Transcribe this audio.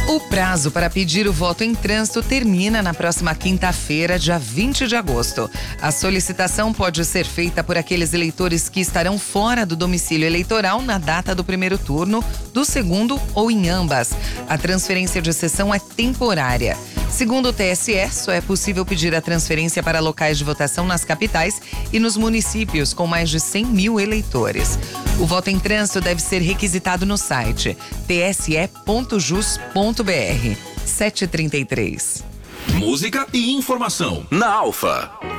O prazo para pedir o voto em trânsito termina na próxima quinta-feira, dia 20 de agosto. A solicitação pode ser feita por aqueles eleitores que estarão fora do domicílio eleitoral na data do primeiro turno, do segundo ou em ambas. A transferência de sessão é temporária. Segundo o TSE, só é possível pedir a transferência para locais de votação nas capitais e nos municípios com mais de 100 mil eleitores. O voto em trânsito deve ser requisitado no site tse.jus.br. 7h33. Música e informação na Alfa.